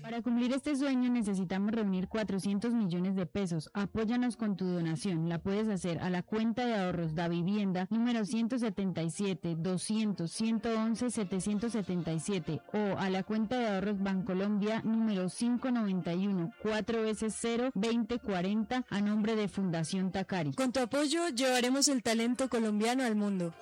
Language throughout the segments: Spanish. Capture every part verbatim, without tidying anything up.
Para cumplir este sueño necesitamos reunir cuatrocientos millones de pesos. Apóyanos con tu donación. La puedes hacer a la cuenta de ahorros Da Vivienda número ciento setenta y siete, doscientos, ciento once, setecientos setenta y siete o a la cuenta de ahorros Bancolombia número cinco noventa y uno, cuatro veces cero, veinte cuarenta a nombre de Fundación Tacari. Con tu apoyo llevaremos el talento colombiano al mundo.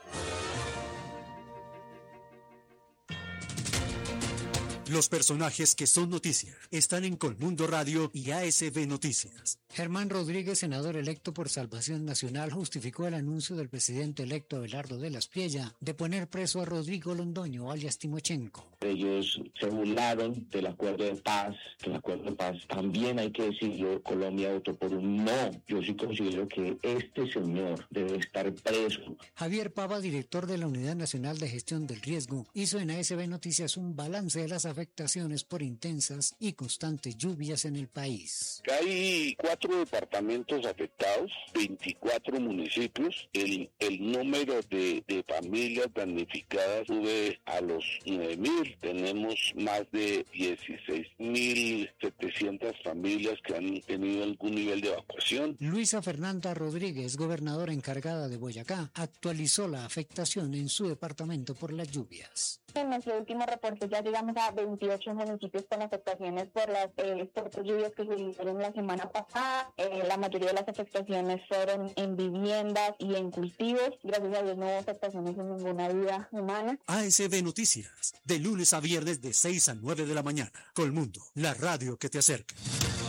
Los personajes que son noticia están en Colmundo Radio y A S B Noticias. Germán Rodríguez, senador electo por Salvación Nacional, justificó el anuncio del presidente electo Abelardo de la Espriella de poner preso a Rodrigo Londoño, alias Timochenko. Ellos se burlaron del acuerdo de paz, del acuerdo de paz. También hay que decirlo, Colombia votó por un no. Yo sí considero que este señor debe estar preso. Javier Pava, director de la Unidad Nacional de Gestión del Riesgo, hizo en A S B Noticias un balance de las afectaciones por intensas y constantes lluvias en el país. Hay cuatro departamentos afectados, veinticuatro municipios. El, el número de, de familias damnificadas sube a los nueve mil. Tenemos más de dieciséis mil setecientas familias que han tenido algún nivel de evacuación. Luisa Fernanda Rodríguez, gobernadora encargada de Boyacá, actualizó la afectación en su departamento por las lluvias. En nuestro último reporte ya llegamos a veintiocho municipios con afectaciones por las eh, fuertes lluvias que se dieron la semana pasada. Eh, la mayoría de las afectaciones fueron en viviendas y en cultivos. Gracias a Dios no hubo afectaciones en ninguna vida humana. A S B Noticias, de lunes a viernes de seis a nueve de la mañana. Colmundo, la radio que te acerca.